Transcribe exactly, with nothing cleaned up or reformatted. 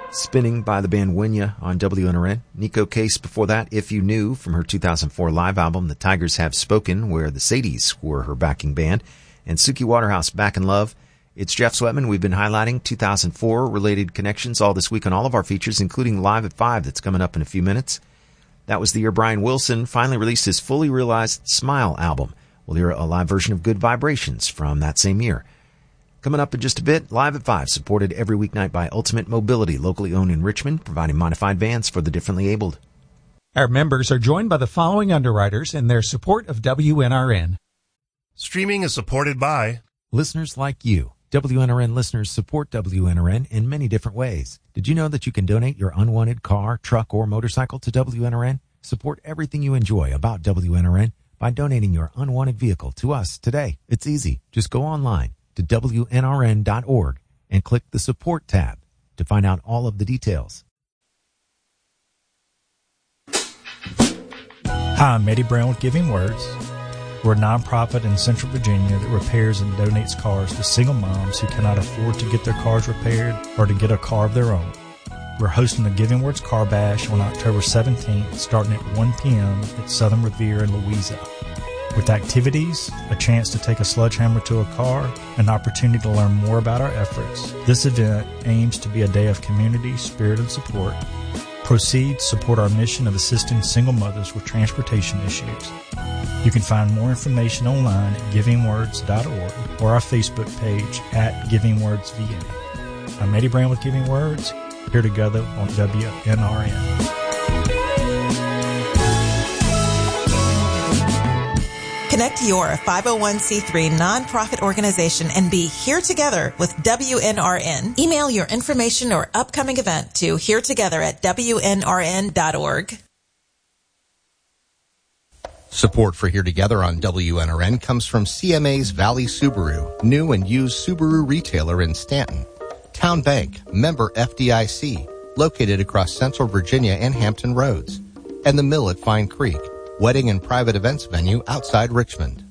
Spinning by the band Winya on W N R N. Nico Case before that, If You Knew, from her two thousand four live album, The Tigers Have Spoken, where the Sadies were her backing band. And Suki Waterhouse, Back in Love. It's Jeff Sweatman. We've been highlighting two thousand four related connections all this week on all of our features, including Live at five that's coming up in a few minutes. That was the year Brian Wilson finally released his Fully Realized Smile album. We'll hear a live version of Good Vibrations from that same year. Coming up in just a bit, Live at five, supported every weeknight by Ultimate Mobility, locally owned in Richmond, providing modified vans for the differently abled. Our members are joined by the following underwriters in their support of W N R N. Streaming is supported by listeners like you. W N R N listeners support W N R N in many different ways. Did you know that you can donate your unwanted car, truck, or motorcycle to W N R N? Support everything you enjoy about W N R N by donating your unwanted vehicle to us today. It's easy. Just go online to W N R N dot org and click the support tab to find out all of the details. Hi, I'm Eddie Brown with Giving Words. We're a nonprofit in Central Virginia that repairs and donates cars to single moms who cannot afford to get their cars repaired or to get a car of their own. We're hosting the Giving Words Car Bash on October seventeenth, starting at one p.m. at Southern Revere in Louisa. With activities, a chance to take a sledgehammer to a car, an opportunity to learn more about our efforts, this event aims to be a day of community, spirit, and support. Proceeds support our mission of assisting single mothers with transportation issues. You can find more information online at giving words dot org or our Facebook page at Giving Words V A. I'm Eddie Brown with Giving Words, here together on W N R N. Connect your five oh one c three nonprofit organization and be here together with W N R N. Email your information or upcoming event to here together at W N R N dot org. Support for Here Together on W N R N comes from C M A's Valley Subaru, new and used Subaru retailer in Stanton. Town Bank, member F D I C, located across Central Virginia and Hampton Roads. And the Mill at Fine Creek, wedding and private events venue outside Richmond.